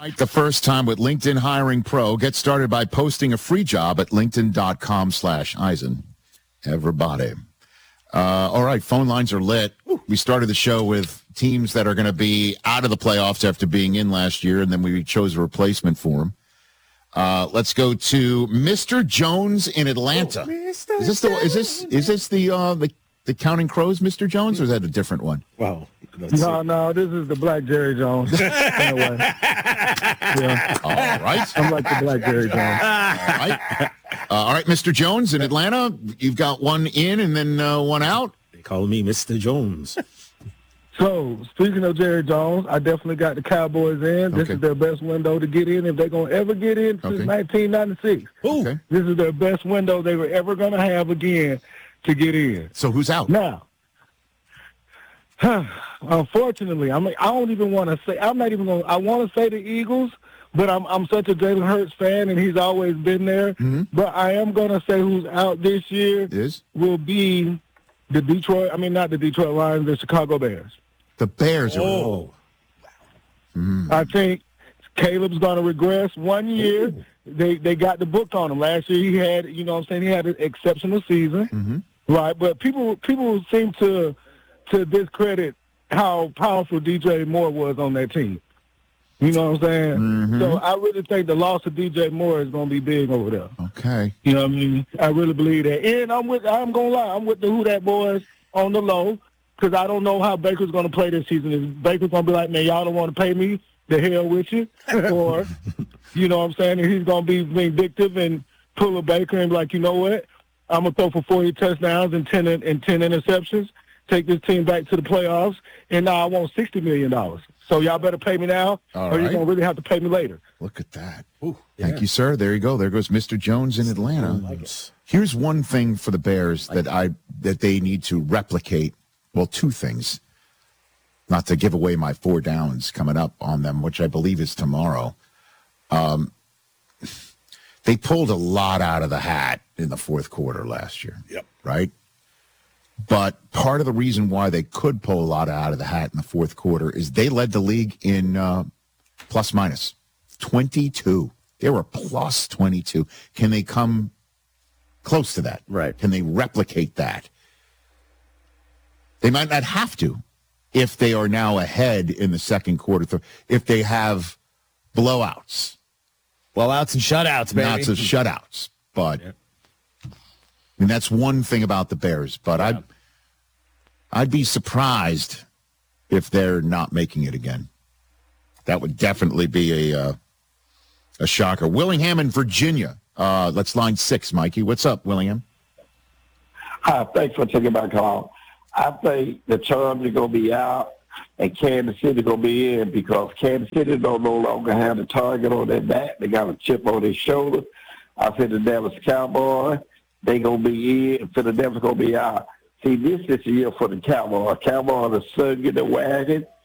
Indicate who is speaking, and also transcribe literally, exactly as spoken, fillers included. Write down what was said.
Speaker 1: The first time with LinkedIn Hiring Pro. Get started by posting a free job at linkedin.com slash Eisen. Everybody. Uh, all right, phone lines are lit. We started the show with teams that are going to be out of the playoffs after being in last year, and then we chose a replacement for them. Uh, let's go to Mister Jones in Atlanta. Oh, is this the is this is this the uh, the the Counting Crows, Mister Jones, or is that a different one?
Speaker 2: Wow.
Speaker 3: No, no, this is the Black Jerry Jones. Anyway. Yeah.
Speaker 1: All right.
Speaker 3: I'm like the Black Jerry Jones.
Speaker 1: All right. Uh, all right, Mister Jones in Atlanta. You've got one in and then uh, one out.
Speaker 2: They call me Mister Jones.
Speaker 3: So, speaking of Jerry Jones, I definitely got the Cowboys in. This
Speaker 1: Okay.
Speaker 3: is their best window to get in if they're going to ever get in since
Speaker 1: Okay.
Speaker 3: nineteen ninety-six.
Speaker 1: Okay.
Speaker 3: This is their best window they were ever going to have again to get in.
Speaker 1: So who's out?
Speaker 3: Now, unfortunately, I mean, I don't even want to say. I'm not even going. I want to say the Eagles, but I'm I'm such a Jalen Hurts fan, and he's always been there.
Speaker 1: Mm-hmm.
Speaker 3: But I am going to say who's out this year
Speaker 1: Is
Speaker 3: will be the Detroit. I mean, not the Detroit Lions, the Chicago Bears.
Speaker 1: the Bears are.
Speaker 2: Oh.
Speaker 3: I think Caleb's going to regress one year.
Speaker 2: Ooh.
Speaker 3: They they got the book on him. Last year he had, you know what I'm saying, he had an exceptional season.
Speaker 1: Mm-hmm.
Speaker 3: Right, but people people seem to to discredit how powerful D J Moore was on that team. You know what I'm saying?
Speaker 1: Mm-hmm.
Speaker 3: So I really think the loss of D J Moore is going to be big over there.
Speaker 1: Okay.
Speaker 3: You know what I mean? I really believe that. And I'm with I'm going to lie, I'm with the Who Dat boys on the low because I don't know how Baker's going to play this season. Is Baker's going to be like, man, y'all don't want to pay me? The hell with you? Or, you know what I'm saying? And he's going to be vindictive and pull a Baker and be like, you know what? I'm going to throw for forty touchdowns and ten, and ten interceptions, take this team back to the playoffs, and now I want sixty million dollars. So y'all better pay me now,
Speaker 1: All
Speaker 3: or
Speaker 1: right.
Speaker 3: you're going to really have to pay me later.
Speaker 1: Look at that.
Speaker 2: Ooh,
Speaker 1: Thank
Speaker 2: yeah.
Speaker 1: you, sir. There you go. There goes Mister Jones in Atlanta.
Speaker 2: Like it.
Speaker 1: Here's one thing for the Bears that I that they need to replicate. Well, two things. Not to give away my four downs coming up on them, which I believe is tomorrow. Um, they pulled a lot out of the hat in the fourth quarter last year.
Speaker 2: Yep.
Speaker 1: Right? But part of the reason why they could pull a lot out of the hat in the fourth quarter is they led the league in uh, plus minus twenty-two. They were plus twenty-two. Can they come close to that?
Speaker 2: Right.
Speaker 1: Can they replicate that? They might not have to if they are now ahead in the second quarter, if they have blowouts.
Speaker 4: Blowouts and shutouts, baby.
Speaker 1: Lots of shutouts. But
Speaker 2: Yeah.
Speaker 1: I mean, that's one thing about the Bears. But I'd, I'd be surprised if they're not making it again. That would definitely be a uh, a shocker. Willingham in Virginia. Uh, let's line six, Mikey. What's up, Willingham?
Speaker 5: Hi, thanks for taking my call. I think the Chargers are going to be out and Kansas City going to be in because Kansas City don't no longer have the target on their back. They got a chip on their shoulder. I said the Dallas Cowboys, they going to be in. Philadelphia's going to be out. See, this is the year for the Cowboys. Cowboys are slugging the wagon.